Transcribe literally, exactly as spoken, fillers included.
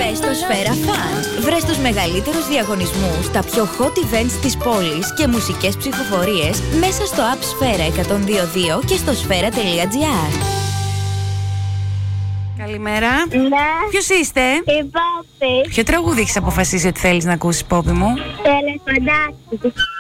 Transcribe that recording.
Μπες στο Σφαίρα Fun. Βρες τους μεγαλύτερους διαγωνισμούς, τα πιο hot events της πόλης και μουσικές ψηφοφορίες μέσα στο app Σφαίρα εκατόν δύο δύο και στο σφαίρα τελεία τζι άρ. Καλημέρα. Ναι. Ποιος είστε? Η Πόπη. Ποιο τραγούδι έχεις αποφασίσει ότι θέλεις να ακούσεις, Πόπη μου? Το ελεφαντάκι.